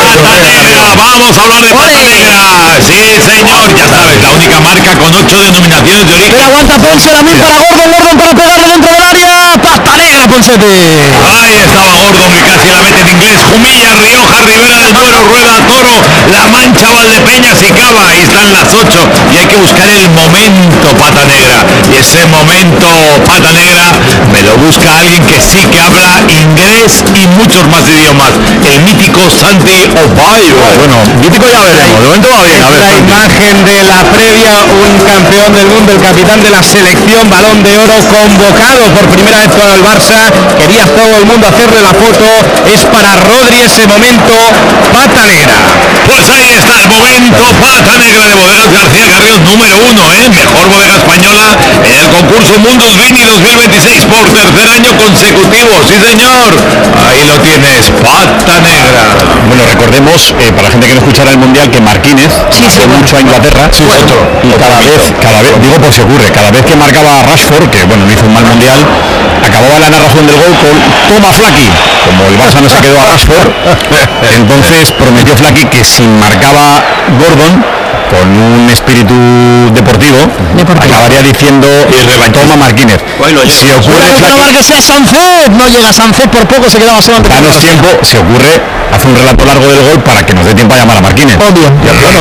Pata Negra, vamos a hablar de Pata Negra. Sí, señor, ya sabes, la única marca con 8 denominaciones de origen. Pero aguanta Ponce, la mil para Gordon para pegarle dentro del área. Pata Negra, Ponsete. Ahí estaba Gordon, que casi la mete en inglés. Jumilla, Rioja, Ribera del Duero, Rueda, Toro, La Mancha, Valdepeñas y Cava. Ahí están las 8 y hay que buscar el momento Pata Negra. Y ese momento Pata Negra me lo busca alguien que sí que habla inglés y muchos más idiomas. El mítico Santi Opayo. Bueno, mítico ya veremos, de momento va bien. A ver, la imagen de la previa, un campeón del mundo, el capitán de la selección, Balón de Oro, convocado por primera vez con el Barça. Quería todo el mundo hacerle la foto. Es para Rodri ese momento Pata Negra. Pues ahí está el momento Pata Negra de Bodegas García Carrión, número 1, mejor bodega española en el concurso Mundus Vini 2026 por tercer año consecutivo. Sí, señor, ahí lo tienes, Pata Negra. Bueno, recordemos, para la gente que no escuchará el Mundial, que Marquínez hace mucho a Inglaterra, y cada vez, digo por si ocurre, cada vez que marcaba a Rashford, que bueno, no hizo un mal Mundial, acababa la narración del gol con toma Flaky. Como el Barça no se quedó a Rashford, entonces prometió Flaky que si marcaba Gordon con un espíritu deportivo. Acabaría diciendo toma Marquínez. Bueno, si ocurre que sea Sánchez, no llega Sánchez, por poco se quedaba solo. Danos tiempo, si ocurre, hace un relato largo del gol para que nos dé tiempo a llamar a Marquínez. Obvio.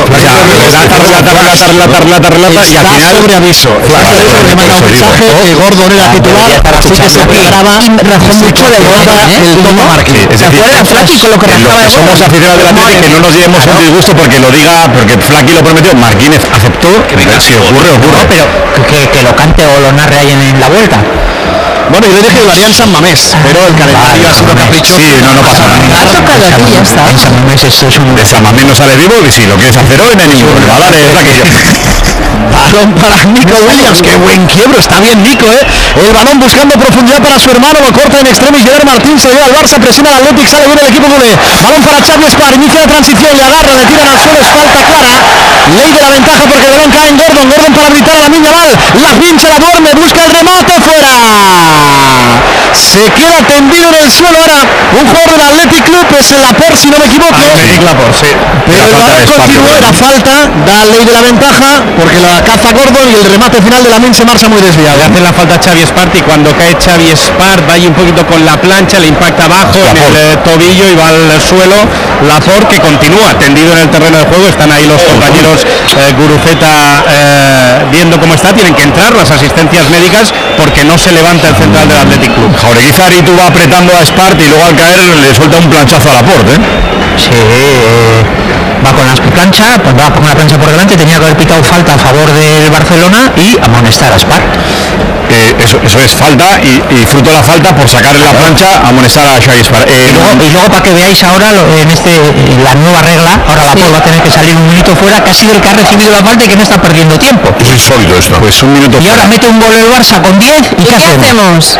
Relata y al final sobre aviso. Gordon era titular, así que se aclaraba y rajó mucho de el toma Marquínez. Es decir, somos aficionados del Atlético, que no nos llevemos un disgusto porque lo diga, porque Flaky lo prometió, Marquínez aceptó, si ocurre. No, pero que lo cante o lo narre ahí en la vuelta. Bueno, yo le dije que lo haría en San Mamés, pero el calendario ha sido caprichoso. Sí, no pasa nada. Ha tocado aquí, ya está. En San Mamés esto es un... De San Mamés no sale vivo, y si lo quieres hacer hoy, no hay ningún problema. Dale, balón para Nico Williams, qué buen quiebro, está bien Nico, el balón buscando profundidad para su hermano, lo corta en extremo y Gerard Martín se lleva al Barça, presiona al Athletic, sale bien el equipo culé, balón para Xavi Espar, inicia la transición, le agarra, le tiran al suelo, es falta clara, ley de la ventaja porque el balón cae en Gordon para gritar a Lamine Yamal, la pincha, la duerme, busca el remate, fuera, se queda tendido en el suelo ahora, un jugador del Athletic Club, es el Laporte si no me equivoco, pero el balón continúa, la falta, da ley de la ventaja, porque la caza Gordon y el remate final de Lamine se marcha muy desviado. Le hace la falta a Xavi Espart y cuando cae Xavi Espart va ahí un poquito con la plancha, le impacta abajo en el tobillo y va al suelo. Laporte que continúa tendido en el terreno de juego, están ahí los compañeros Guruceta viendo cómo está, tienen que entrar las asistencias médicas porque no se levanta el central del Athletic Club. Jaureguizar y tú va apretando a Espart y luego al caer le suelta un planchazo a Laporte. Sí, va con la plancha, pues va con la plancha por delante, tenía que haber pitado falta a favor del Barcelona y amonestar a Espart. Eso es falta y fruto de la falta por sacar en la plancha amonestar a Xavi Espart. Y luego para que veáis ahora en la nueva regla, ahora Laporte va a tener que salir un minuto fuera, que ha sido el que ha recibido la falta y que no está perdiendo tiempo. Es insólito esto. Pues un minuto y ahora mete un gol el Barça con 10 y ¿qué hacemos?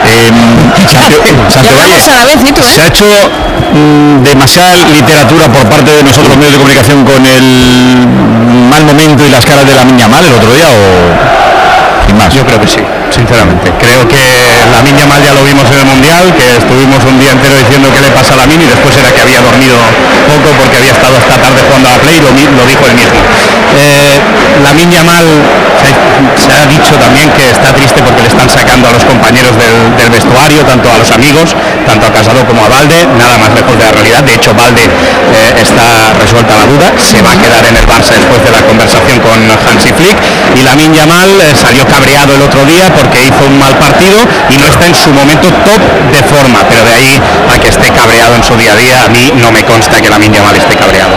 Se ha hecho demasiada literatura por parte de nosotros los medios de comunicación con el mal momento y las caras de Lamine Yamal el otro día, o sin más. Yo creo que sí, sinceramente. Creo que Lamine Yamal ya lo vimos en el Mundial, que estuvimos un día entero diciendo qué le pasa a Lamine y después era que había dormido poco porque había estado hasta tarde jugando a la Play, lo dijo él mismo. Lamine Yamal se ha dicho también que está triste porque le están sacando a los compañeros del vestuario, tanto a los amigos, tanto a Casado como a Valde, nada más lejos de la realidad. De hecho, Valde está resuelta la duda, se va a quedar en el Barça después de la conversación con Hansi Flick, y Lamine Yamal salió cabreado el otro día porque hizo un mal partido y no está en su momento top de forma, pero de ahí a que esté cabreado en su día a día, a mí no me consta que Lamine Yamal esté cabreado.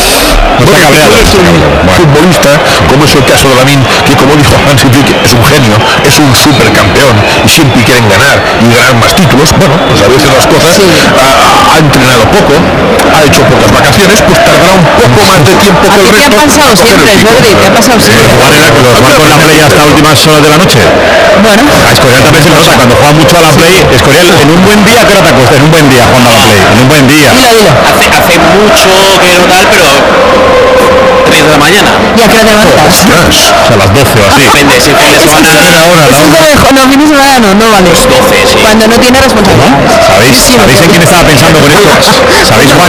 Futbolista, como es el caso de Lamine, que como dijo Hansi Flick, es un genio, es un supercampeón y siempre quieren ganar y ganar más títulos. Bueno, pues a veces las cosas ha entrenado poco, ha hecho pocas vacaciones, pues tardará un poco más de tiempo que el resto. ¿Qué ha pasado siempre, Rodri? ¿Qué ha pasado siempre? Jugar era que los van con la Play hasta últimas horas de la noche. Bueno. A Escorial también se nota, cuando juega mucho a la Play, Escorial en un buen día, ¿qué hora te acuestas? En un buen día jugando a la Play, en un buen día. Dilo. Hace mucho que no tal, pero 3 de la mañana. ¿Y a qué hora te levantas? A las 12 o así. Depende, si el fin de semana... No, fin de semana no vale. 12, sí. Cuando no tiene responsabilidades. ¿Sabéis en quién estaba pensando con esto? ¿Sabéis, Juan,